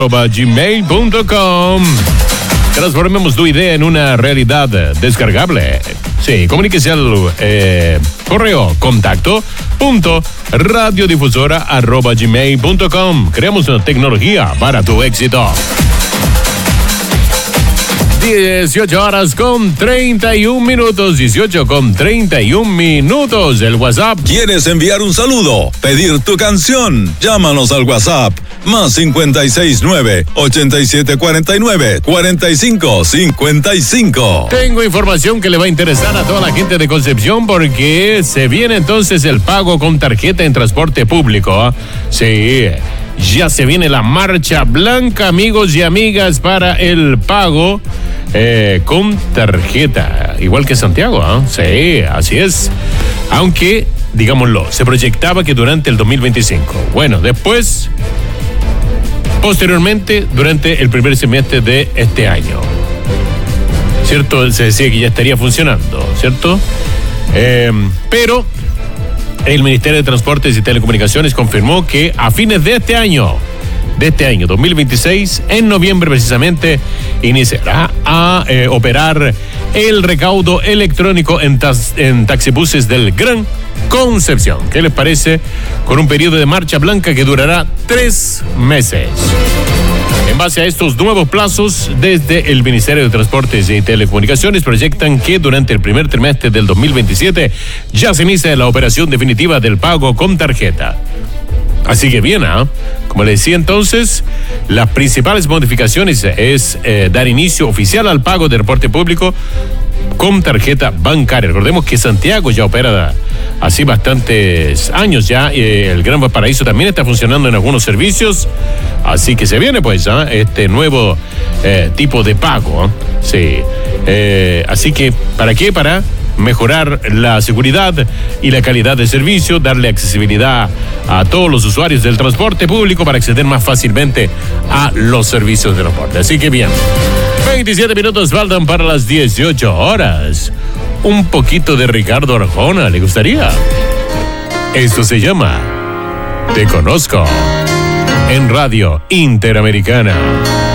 gmail.com. Transformemos tu idea en una realidad descargable. Sí, comuníquese al correo contacto.radiodifusora@gmail.com. Creamos una tecnología para tu éxito. 18:31. El WhatsApp. ¿Quieres enviar un saludo? ¿Pedir tu canción? Llámanos al WhatsApp. Más 569-8749-4555. Tengo información que le va a interesar a toda la gente de Concepción porque se viene entonces el pago con tarjeta en transporte público. Sí. Ya se viene la marcha blanca, amigos y amigas, para el pago con tarjeta. Igual que Santiago, ¿eh? Sí, así es. Aunque, digámoslo, se proyectaba que durante el 2025. Bueno, después, posteriormente, durante el primer semestre de este año. ¿Cierto? Se decía que ya estaría funcionando, ¿cierto? Pero el Ministerio de Transportes y Telecomunicaciones confirmó que a fines de este año 2026, en noviembre precisamente, iniciará a operar el recaudo electrónico en taxibuses del Gran Concepción. ¿Qué les parece? Con un periodo de marcha blanca que durará 3 meses. En base a estos nuevos plazos, desde el Ministerio de Transportes y Telecomunicaciones proyectan que durante el primer trimestre del 2027 ya se inicia la operación definitiva del pago con tarjeta. Así que bien, como les decía entonces, las principales modificaciones es dar inicio oficial al pago de transporte público con tarjeta bancaria. Recordemos que Santiago ya opera así bastantes años ya. El Gran Valparaíso también está funcionando en algunos servicios. Así que se viene pues este nuevo tipo de pago. Sí. Así que, ¿para qué? Para mejorar la seguridad y la calidad de servicio, darle accesibilidad a todos los usuarios del transporte público para acceder más fácilmente a los servicios de transporte. Así que bien, 27 minutos faltan para las 18 horas. Un poquito de Ricardo Arjona, ¿le gustaría? Esto se llama Te Conozco en Radio Interamericana.